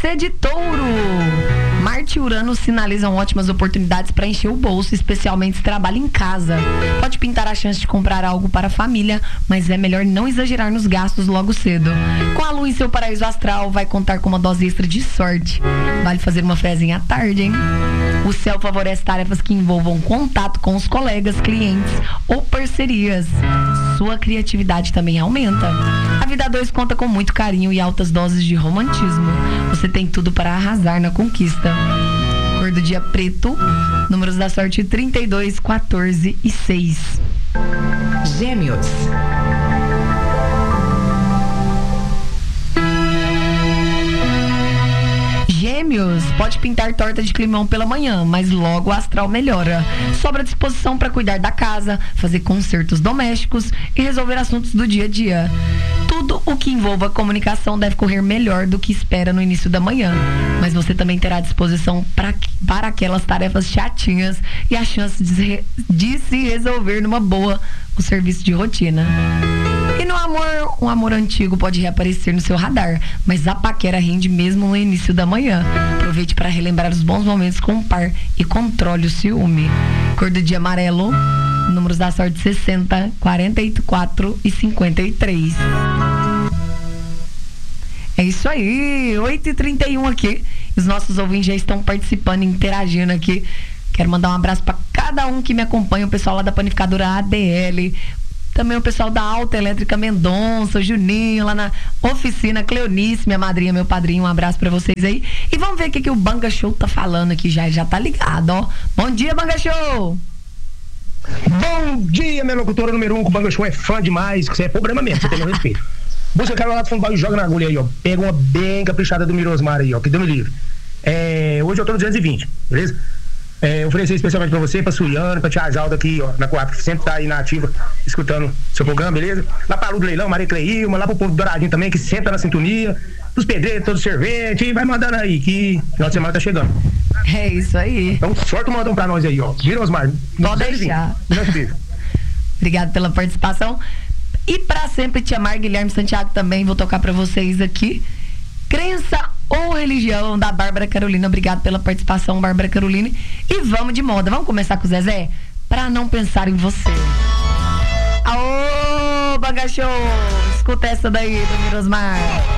Você de Touro. Marte e Urano sinalizam ótimas oportunidades para encher o bolso, especialmente se trabalha em casa. Pode pintar a chance de comprar algo para a família, mas é melhor não exagerar nos gastos logo cedo. Com a lua em seu paraíso astral, vai contar com uma dose extra de sorte. Vale fazer uma frezinha à tarde, hein? O céu favorece tarefas que envolvam contato com os colegas, clientes ou parcerias. Sua criatividade também aumenta. A vida a dois conta com muito carinho e altas doses de romantismo. Você tem tudo para arrasar na conquista. Cor do dia preto, números da sorte 32, 14 e 6. Gêmeos. Gêmeos, pode pintar torta de climão pela manhã, mas logo o astral melhora. Sobra disposição para cuidar da casa, fazer consertos domésticos e resolver assuntos do dia a dia. Tudo o que envolva comunicação deve correr melhor do que espera no início da manhã, mas você também terá disposição para aquelas tarefas chatinhas e a chance de se resolver numa boa o serviço de rotina. E no amor, um amor antigo pode reaparecer no seu radar, mas a paquera rende mesmo no início da manhã. Aproveite para relembrar os bons momentos com o par e controle o ciúme. Cor do dia amarelo, números da sorte 60, 44 e 53. É isso aí, 8h31 aqui. Os nossos ouvintes já estão participando, interagindo aqui. Quero mandar um abraço para cada um que me acompanha, o pessoal lá da panificadora ADL, também o pessoal da Alta Elétrica Mendonça, o Juninho, lá na oficina, Cleonice, minha madrinha, meu padrinho, um abraço pra vocês aí. E vamos ver o que o Banga Show tá falando aqui, já tá ligado, ó. Bom dia, Banga Show! Bom dia, minha locutora número 1, que o Banga Show é fã demais, que isso é problema mesmo, você tem meu respeito. Busca o cara lá do fundo e joga na agulha aí, ó. Pega uma bem caprichada do Mirosmar aí, ó, que deu me livre. Hoje eu tô no 220, beleza? Oferecer especialmente pra você, pra Suiana, pra Tia Jalda aqui, ó, na Coab, que sempre tá aí na ativa, escutando seu programa, beleza? Lá pra Lu do Leilão, Maria Cleilma, lá pro povo do Douradinho também, que sempre tá na sintonia, pros pedreiros, todos os serventes, vai mandando aí, que final de semana tá chegando. É isso aí. Então, sorte mandam pra nós aí, ó. Vira Osmar. Pode deixar. Obrigado pela participação. E pra sempre te amar, Guilherme Santiago também, vou tocar pra vocês aqui. Crença ou religião, da Bárbara Carolina. Obrigado pela participação, Bárbara Carolina. E vamos de moda. Vamos começar com o Zezé? Pra não pensar em você. Aô, Banga Show! Escuta essa daí do Mirosmar.